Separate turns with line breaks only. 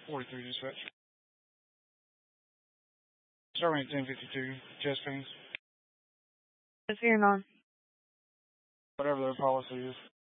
43 dispatch. Starting at 1052, chest pains.
What's going on?
Whatever their policy is.